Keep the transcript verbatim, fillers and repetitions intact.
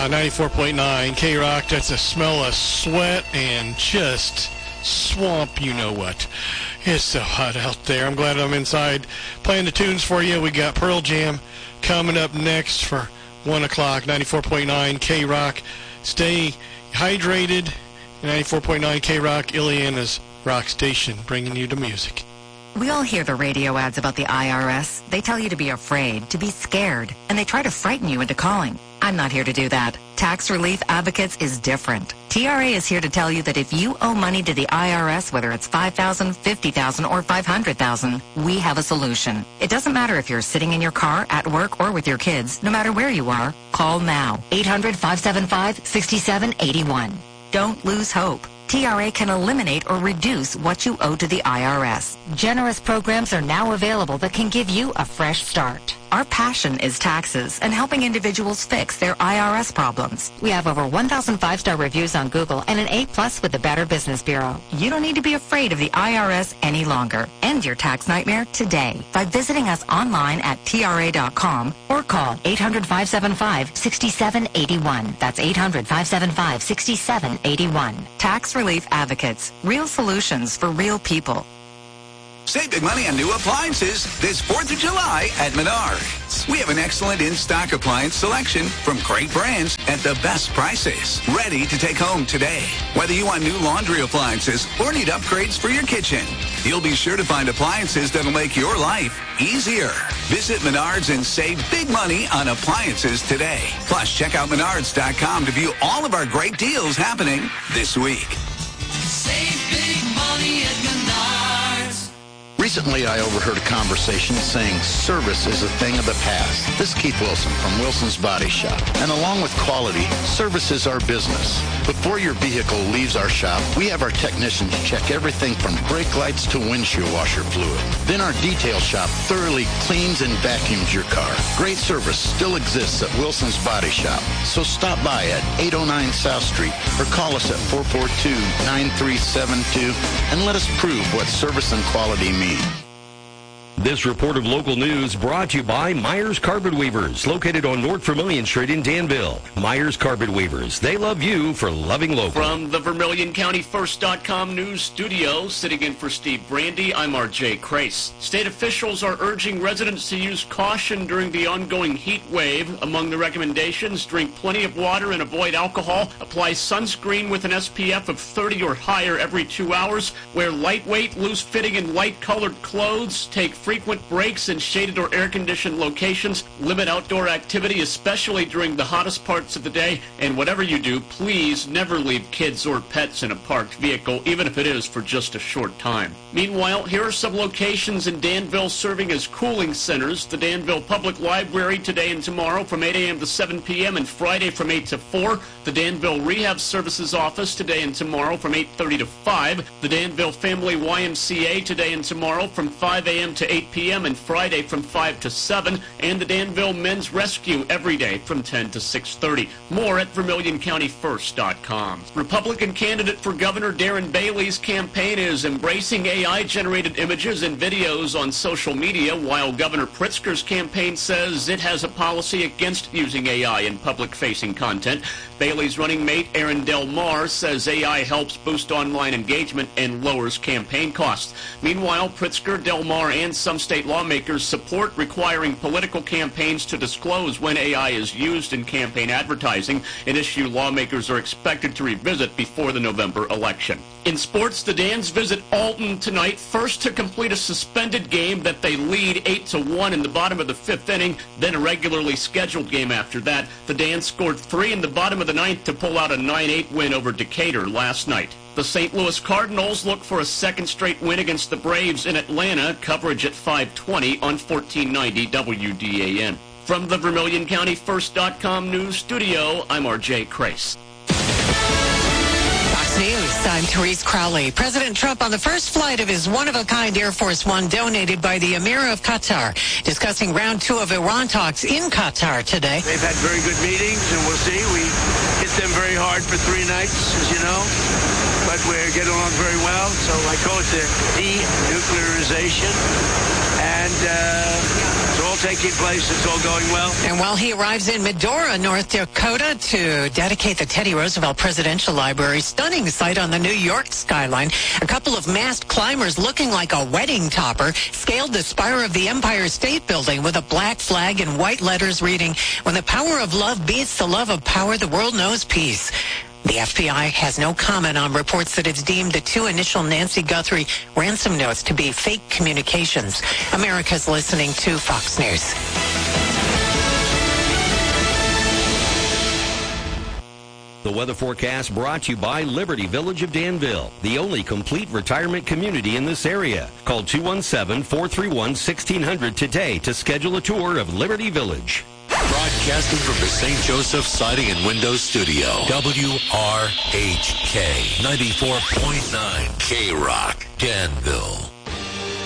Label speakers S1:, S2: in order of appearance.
S1: ninety-four point nine K-Rock. That's a smell of sweat and just swamp, you know what. It's so hot out there. I'm glad I'm inside playing the tunes for you. We got Pearl Jam coming up next for one o'clock, ninety-four point nine K-Rock. Stay hydrated. ninety-four point nine K-Rock, Ileana's rock station, bringing you the music.
S2: We all hear the radio ads about the I R S. They tell you to be afraid, to be scared, and they try to frighten you into calling. I'm not here to do that. Tax Relief Advocates is different. T R A is here to tell you that if you owe money to the I R S, whether it's five thousand dollars, fifty thousand dollars, or five hundred thousand dollars, we have a solution. It doesn't matter if you're sitting in your car, at work, or with your kids. No matter where you are, call now. eight hundred, five seven five, six seven eight one. Don't lose hope. T R A can eliminate or reduce what you owe to the I R S. Generous programs are now available that can give you a fresh start. Our passion is taxes and helping individuals fix their I R S problems. We have over one thousand five-star reviews on Google and an A plus with the Better Business Bureau. You don't need to be afraid of the I R S any longer. End your tax nightmare today by visiting us online at T R A dot com or call eight hundred, five seven five, six seven eight one. That's eight hundred, five seven five, six seven eight one. Tax Relief Advocates. Real solutions for real people.
S3: Save big money on new appliances this fourth of July at Menards. We have an excellent in-stock appliance selection from great brands at the best prices. Ready to take home today. Whether you want new laundry appliances or need upgrades for your kitchen, you'll be sure to find appliances that'll make your life easier. Visit Menards and save big money on appliances today. Plus, check out Menards dot com to view all of our great deals happening this week.
S4: Save big money at Menards.
S5: Recently, I overheard a conversation saying service is a thing of the past. This is Keith Wilson from Wilson's Body Shop. And along with quality, service is our business. Before your vehicle leaves our shop, we have our technicians check everything from brake lights to windshield washer fluid. Then our detail shop thoroughly cleans and vacuums your car. Great service still exists at Wilson's Body Shop. So stop by at eight oh nine South Street or call us at four four two, nine three seven two and let us prove what service and quality mean.
S6: This report of local news brought to you by Myers Carpet Weavers, located on North Vermilion Street in Danville. Myers Carpet Weavers, they love you for loving local.
S7: From the Vermilion County First dot com news studio, sitting in for Steve Brandy, I'm R J Crace. State officials are urging residents to use caution during the ongoing heat wave. Among the recommendations, drink plenty of water and avoid alcohol. Apply sunscreen with an S P F of thirty or higher every two hours. Wear lightweight, loose-fitting, and light-colored clothes. Take frequent breaks in shaded or air-conditioned locations. Limit outdoor activity, especially during the hottest parts of the day. And whatever you do, please never leave kids or pets in a parked vehicle, even if it is for just a short time. Meanwhile, here are some locations in Danville serving as cooling centers. The Danville Public Library today and tomorrow from eight a.m. to seven p.m. and Friday from eight to four. The Danville Rehab Services Office today and tomorrow from eight thirty to five. The Danville Family Y M C A today and tomorrow from five a.m. to eight p.m. and Friday from five to seven, and the Danville Men's Rescue every day from ten to six thirty. More at Vermilion County First dot com. Republican candidate for Governor Darren Bailey's campaign is embracing A I-generated images and videos on social media, while Governor Pritzker's campaign says it has a policy against using A I in public-facing content. Bailey's running mate, Aaron Del Mar, says A I helps boost online engagement and lowers campaign costs. Meanwhile, Pritzker, Del Mar, and some state lawmakers support requiring political campaigns to disclose when A I is used in campaign advertising, an issue lawmakers are expected to revisit before the November election. In sports, the Dans visit Alton tonight, first to complete a suspended game that they lead eight to one in the bottom of the fifth inning, then a regularly scheduled game after that. The Dans scored three in the bottom of the ninth to pull out a nine eight win over Decatur last night. The Saint Louis Cardinals look for a second straight win against the Braves in Atlanta. Coverage at five twenty on fourteen ninety W D A N. From the Vermilion County First dot com news studio, I'm R J Crace.
S8: News. I'm Therese Crowley. President Trump on the first flight of his one-of-a-kind Air Force One donated by the Emir of Qatar, discussing round two of Iran talks in Qatar today.
S9: They've had very good meetings, and we'll see. We hit them very hard for three nights, as you know, but we're getting along very well. So I call it the denuclearization, and uh, it's all taking place. It's all going well.
S8: And while he arrives in Medora, North Dakota, to dedicate the Teddy Roosevelt Presidential Library, stunning sight on the New York skyline, a couple of masked climbers looking like a wedding topper scaled the spire of the Empire State Building with a black flag and white letters reading, "When the power of love beats the love of power, the world knows peace." The F B I has no comment on reports that it's deemed the two initial Nancy Guthrie ransom notes to be fake communications. America's listening to Fox News.
S6: The weather forecast brought to you by Liberty Village of Danville, the only complete retirement community in this area. Call two one seven, four three one, one six zero zero today to schedule a tour of Liberty Village.
S10: Broadcasting from the Saint Joseph Siding and Windows Studio. W R H K ninety-four point nine K Rock, Danville.